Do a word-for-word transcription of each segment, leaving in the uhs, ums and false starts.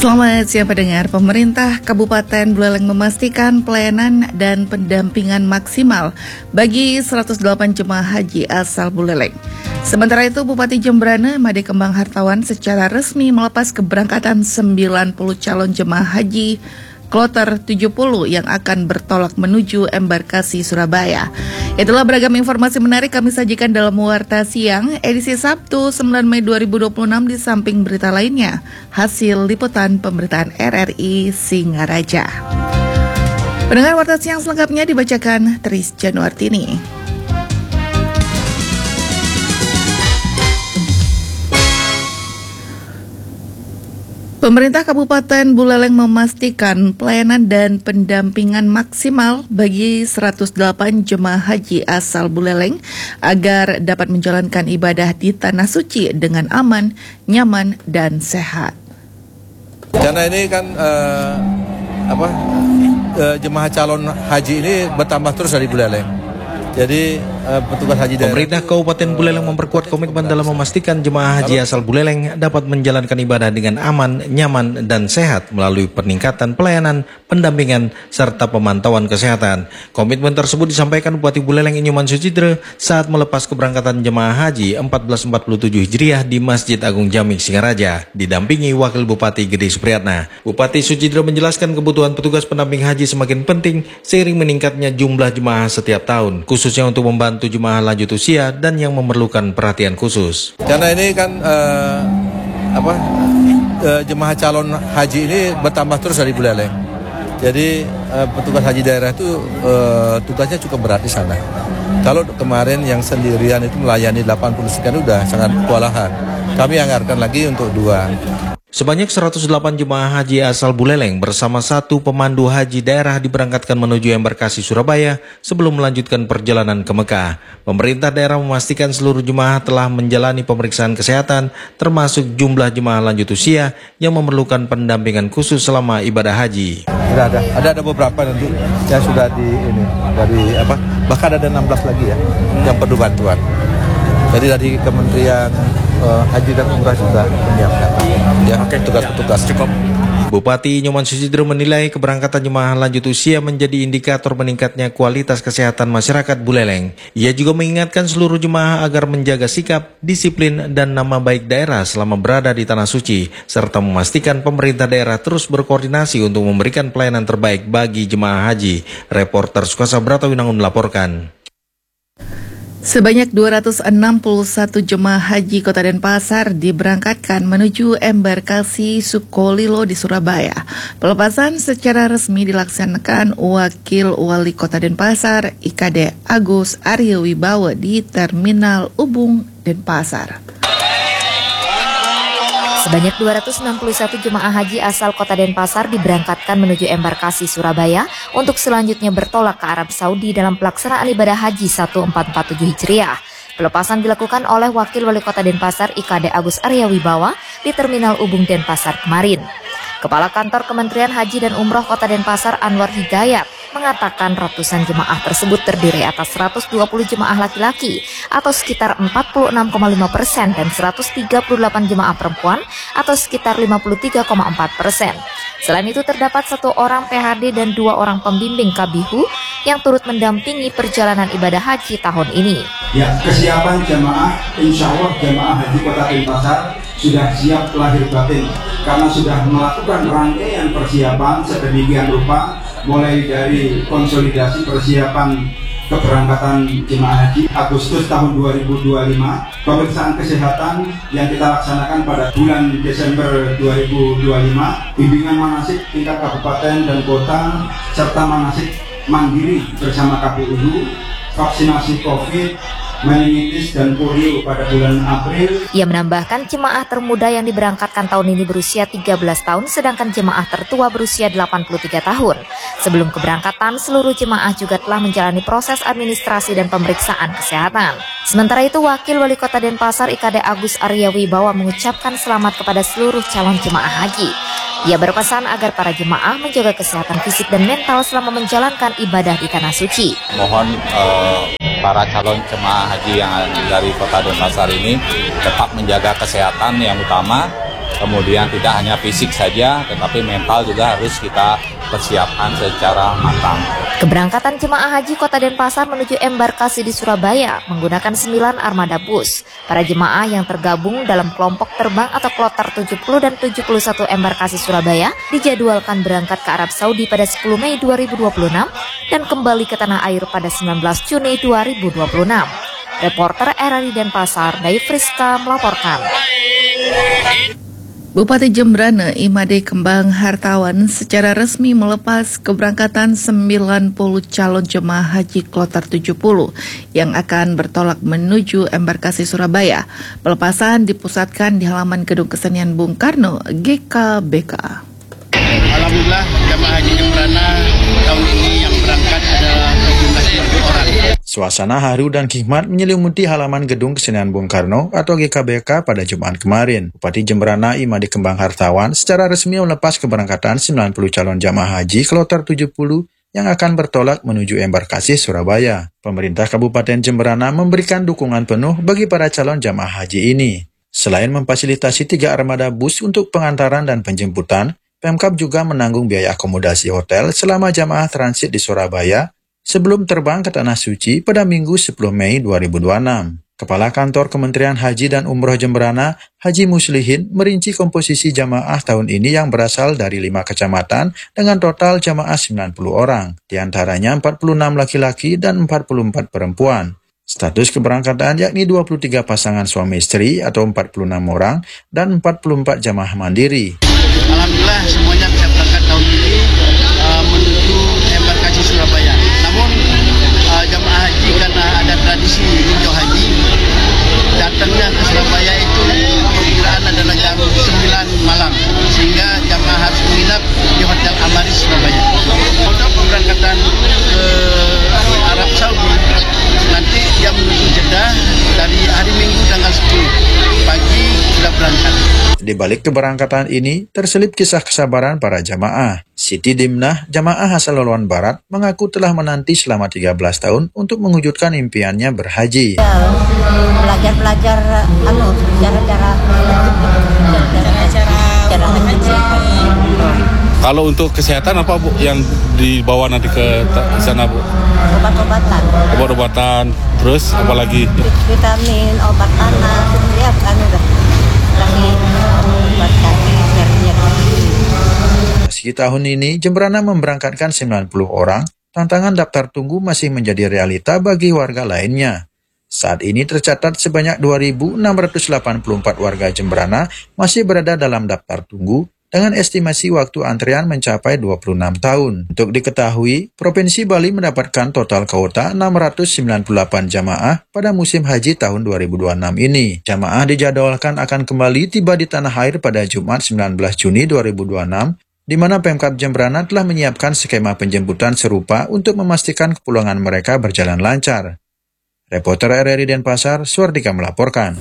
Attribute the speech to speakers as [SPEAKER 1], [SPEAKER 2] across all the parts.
[SPEAKER 1] Selamat siang pendengar. Pemerintah Kabupaten Buleleng memastikan pelayanan dan pendampingan maksimal bagi seratus delapan jemaah haji asal Buleleng. Sementara itu, Bupati Jembrana Made Kembang Hartawan secara resmi melepas keberangkatan sembilan puluh calon jemaah haji Kloter tujuh puluh yang akan bertolak menuju embarkasi Surabaya. Itulah beragam informasi menarik kami sajikan dalam Warta Siang edisi Sabtu sembilan Mei dua ribu dua puluh enam di samping berita lainnya. Hasil liputan pemberitaan R R I Singaraja. Pendengar Warta Siang selengkapnya dibacakan Tris Januartini. Pemerintah Kabupaten Buleleng memastikan pelayanan dan pendampingan maksimal bagi seratus delapan jemaah haji asal Buleleng agar dapat menjalankan ibadah di Tanah Suci dengan aman, nyaman, dan sehat.
[SPEAKER 2] Karena ini kan uh, apa uh, jemaah calon haji ini bertambah terus dari Buleleng. Jadi uh, petugas haji daerah.
[SPEAKER 3] Pemerintah Kabupaten Buleleng memperkuat komitmen dalam memastikan jemaah haji asal Buleleng dapat menjalankan ibadah dengan aman, nyaman, dan sehat melalui peningkatan pelayanan, pendampingan, serta pemantauan kesehatan. Komitmen tersebut disampaikan Bupati Buleleng Inyoman Sucidre saat melepas keberangkatan jemaah haji seribu empat ratus empat puluh tujuh Hijriah di Masjid Agung Jamik Singaraja, didampingi Wakil Bupati Gede Supriyatna. Bupati Sucidre menjelaskan kebutuhan petugas pendamping haji semakin penting seiring meningkatnya jumlah jemaah setiap tahun, khususnya untuk membantu jemaah lanjut usia dan yang memerlukan perhatian khusus.
[SPEAKER 2] Karena ini kan uh, apa uh, jemaah calon haji ini bertambah terus dari Buleleng. Jadi uh, petugas haji daerah itu uh, tugasnya cukup berat di sana. Kalau kemarin yang sendirian itu melayani delapan puluh sekian udah sangat kewalahan. Kami anggarkan lagi untuk dua.
[SPEAKER 3] Sebanyak seratus delapan jemaah haji asal Buleleng bersama satu pemandu haji daerah diberangkatkan menuju embarkasi Surabaya sebelum melanjutkan perjalanan ke Mekah. Pemerintah daerah memastikan seluruh jemaah telah menjalani pemeriksaan kesehatan, termasuk jumlah jemaah lanjut usia yang memerlukan pendampingan khusus selama ibadah haji.
[SPEAKER 2] Sudah ada, ada ada beberapa nanti yang sudah di ini dari apa? Bahkan ada enam belas lagi ya yang perlu bantuan. Jadi dari Kementerian uh, Haji dan Umrah sudah menyiapkan ya, tugas-tugas cukup.
[SPEAKER 3] Bupati Inyoman Sucidre menilai keberangkatan jemaah lanjut usia menjadi indikator meningkatnya kualitas kesehatan masyarakat Buleleng. Ia juga mengingatkan seluruh jemaah agar menjaga sikap, disiplin, dan nama baik daerah selama berada di Tanah Suci, serta memastikan pemerintah daerah terus berkoordinasi untuk memberikan pelayanan terbaik bagi jemaah haji. Reporter Sukasa Bratawinangun melaporkan.
[SPEAKER 1] Sebanyak dua ratus enam puluh satu jemaah haji Kota Denpasar diberangkatkan menuju embarkasi Sukolilo di Surabaya. Pelepasan secara resmi dilaksanakan Wakil Wali Kota Denpasar I K D Agus Arya Wibawa di Terminal Ubung Denpasar.
[SPEAKER 4] Sebanyak dua ratus enam puluh satu jemaah haji asal Kota Denpasar diberangkatkan menuju embarkasi Surabaya untuk selanjutnya bertolak ke Arab Saudi dalam pelaksanaan ibadah haji seribu empat ratus empat puluh tujuh Hijriah. Pelepasan dilakukan oleh Wakil Wali Kota Denpasar I K D Agus Arya Wibawa di Terminal Ubung Denpasar kemarin. Kepala Kantor Kementerian Haji dan Umroh Kota Denpasar Anwar Hidayat mengatakan ratusan jemaah tersebut terdiri atas seratus dua puluh jemaah laki-laki atau sekitar empat puluh enam koma lima persen dan seratus tiga puluh delapan jemaah perempuan atau sekitar lima puluh tiga koma empat persen. Selain itu terdapat satu orang P H D dan dua orang pembimbing Kabihu yang turut mendampingi perjalanan ibadah haji tahun ini.
[SPEAKER 5] Ya, kesiapan jemaah, insya Allah jemaah haji Kota Denpasar sudah siap lahir batin karena sudah melakukan rangkaian persiapan sedemikian rupa, mulai dari konsolidasi persiapan keberangkatan jemaah haji Agustus tahun dua ribu dua puluh lima, pemeriksaan kesehatan yang kita laksanakan pada bulan Desember dua ribu dua puluh lima, bimbingan manasik tingkat kabupaten dan kota, serta manasik mandiri bersama K P U, vaksinasi COVID, meningitis dan polio pada bulan April.
[SPEAKER 4] Ia menambahkan jemaah termuda yang diberangkatkan tahun ini berusia tiga belas tahun, sedangkan jemaah tertua berusia delapan puluh tiga tahun. Sebelum keberangkatan, seluruh jemaah juga telah menjalani proses administrasi dan pemeriksaan kesehatan. Sementara itu, Wakil Wali Kota Denpasar I K D Agus Arya Wibawa mengucapkan selamat kepada seluruh calon jemaah haji. Ia berpesan agar para jemaah menjaga kesehatan fisik dan mental selama menjalankan ibadah di Tanah Suci.
[SPEAKER 6] Mohon uh, para calon jemaah haji yang dari Kota Denpasar ini tetap menjaga kesehatan yang utama, Kemudian tidak hanya fisik saja, tetapi mental juga harus kita persiapkan secara matang.
[SPEAKER 4] Keberangkatan jemaah haji Kota Denpasar menuju embarkasi di Surabaya menggunakan sembilan armada bus. Para jemaah yang tergabung dalam kelompok terbang atau kloter tujuh puluh dan tujuh puluh satu embarkasi Surabaya dijadwalkan berangkat ke Arab Saudi pada sepuluh Mei dua ribu dua puluh enam dan kembali ke tanah air pada sembilan belas Juni dua ribu dua puluh enam. Reporter R R I Denpasar, Dai Friska melaporkan.
[SPEAKER 1] Bupati Jembrana Imade Kembang Hartawan secara resmi melepas keberangkatan sembilan puluh calon jemaah haji kloter tujuh puluh yang akan bertolak menuju embarkasi Surabaya. Pelepasan dipusatkan di halaman Gedung Kesenian Bung Karno, G K B K.
[SPEAKER 7] Alhamdulillah jemaah haji Jembrana tahun ini yang berangkat adalah sejumlah sembilan puluh orang.
[SPEAKER 8] Suasana haru dan hikmat menyelimuti halaman Gedung Kesenian Bung Karno atau G K B K pada Jumat kemarin. Bupati Jembrana Imade Kembang Hartawan secara resmi melepas keberangkatan sembilan puluh calon jamaah haji kloter tujuh puluh yang akan bertolak menuju embarkasi Surabaya. Pemerintah Kabupaten Jembrana memberikan dukungan penuh bagi para calon jamaah haji ini. Selain memfasilitasi tiga armada bus untuk pengantaran dan penjemputan, Pemkab juga menanggung biaya akomodasi hotel selama jamaah transit di Surabaya sebelum terbang ke Tanah Suci pada Minggu sepuluh Mei dua ribu dua puluh enam. Kepala Kantor Kementerian Haji dan Umroh Jembrana, Haji Muslihin, merinci komposisi jamaah tahun ini yang berasal dari lima kecamatan dengan total jamaah sembilan puluh orang, diantaranya empat puluh enam laki-laki dan empat puluh empat perempuan. Status keberangkatan yakni dua puluh tiga pasangan suami istri atau empat puluh enam orang dan empat puluh empat jamaah mandiri.
[SPEAKER 7] Alhamdulillah semuanya bisa berangkat tahun ini uh, menuju embarkasi Surabaya. Namun uh, jamaah haji karena ada tradisi ninjau haji, datangnya ke Surabaya itu perkiraan adalah jam sembilan malam, sehingga jamaah harus menginap di Hotel Amaris Surabaya. Untuk pemberangkatan ke Arab Saudi nanti dia menuju Jeddah dari hari Minggu tanggal sepuluh pagi sudah berangkat.
[SPEAKER 8] Di balik keberangkatan ini terselip kisah kesabaran para jamaah. Siti Dimnah, jamaah asal Loluan Barat, mengaku telah menanti selama tiga belas tahun untuk mewujudkan impiannya berhaji.
[SPEAKER 9] Belajar-belajar anu cara-cara cara
[SPEAKER 10] Kalau untuk kesehatan apa Bu yang dibawa nanti ke sana Bu?
[SPEAKER 9] Obat-obatan.
[SPEAKER 10] Obat-obatan, terus apa lagi?
[SPEAKER 9] Vitamin, obat panas, ya kan udah lagi obat kaki, nyeri kaki.
[SPEAKER 8] Meski tahun ini Jembrana memberangkatkan sembilan puluh orang, tantangan daftar tunggu masih menjadi realita bagi warga lainnya. Saat ini tercatat sebanyak dua ribu enam ratus delapan puluh empat warga Jembrana masih berada dalam daftar tunggu dengan estimasi waktu antrean mencapai dua puluh enam tahun. Untuk diketahui, Provinsi Bali mendapatkan total kuota enam ratus sembilan puluh delapan jamaah pada musim haji tahun dua ribu dua puluh enam ini. Jamaah dijadwalkan akan kembali tiba di tanah air pada Jumat sembilan belas Juni dua ribu dua puluh enam, di mana Pemkab Jembrana telah menyiapkan skema penjemputan serupa untuk memastikan kepulangan mereka berjalan lancar. Reporter R R I Denpasar, Suardika melaporkan.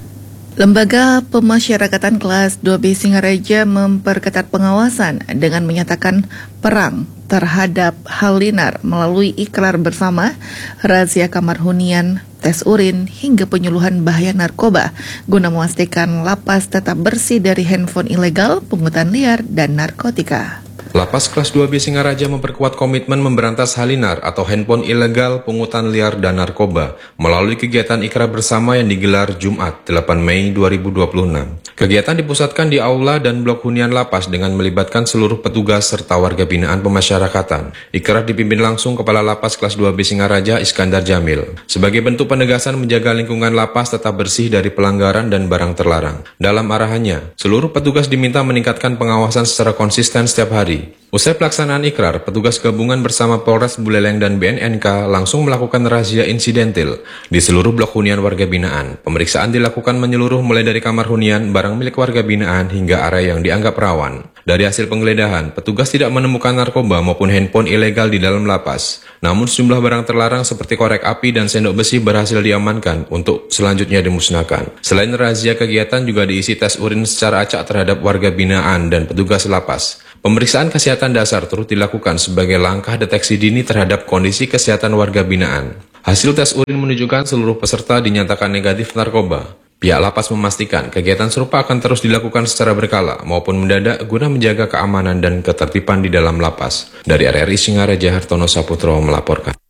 [SPEAKER 1] Lembaga Pemasyarakatan Kelas dua B Singaraja memperketat pengawasan dengan menyatakan perang terhadap Halinar melalui ikrar bersama, razia kamar hunian, tes urin, hingga penyuluhan bahaya narkoba guna memastikan lapas tetap bersih dari handphone ilegal, pungutan liar, dan narkotika.
[SPEAKER 11] Lapas Kelas dua B Singaraja memperkuat komitmen memberantas Halinar atau handphone ilegal, pungutan liar, dan narkoba melalui kegiatan ikrar bersama yang digelar Jumat delapan Mei dua ribu dua puluh enam. Kegiatan dipusatkan di aula dan blok hunian lapas dengan melibatkan seluruh petugas serta warga binaan pemasyarakatan. Ikrar dipimpin langsung Kepala Lapas Kelas dua B Singaraja Iskandar Jamil sebagai bentuk penegasan menjaga lingkungan lapas tetap bersih dari pelanggaran dan barang terlarang. Dalam arahannya, seluruh petugas diminta meningkatkan pengawasan secara konsisten setiap hari. Usai pelaksanaan ikrar, petugas gabungan bersama Polres Buleleng dan B N N K langsung melakukan razia insidentil di seluruh blok hunian warga binaan. Pemeriksaan dilakukan menyeluruh mulai dari kamar hunian, barang milik warga binaan, hingga area yang dianggap rawan. Dari hasil penggeledahan, petugas tidak menemukan narkoba maupun handphone ilegal di dalam lapas. Namun sejumlah barang terlarang seperti korek api dan sendok besi berhasil diamankan untuk selanjutnya dimusnahkan. Selain razia, kegiatan juga diisi tes urin secara acak terhadap warga binaan dan petugas lapas. Pemeriksaan kesehatan dasar turut dilakukan sebagai langkah deteksi dini terhadap kondisi kesehatan warga binaan. Hasil tes urin menunjukkan seluruh peserta dinyatakan negatif narkoba. Pihak lapas memastikan kegiatan serupa akan terus dilakukan secara berkala maupun mendadak guna menjaga keamanan dan ketertiban di dalam lapas. Dari R R I Singaraja, Hartono Saputro melaporkan.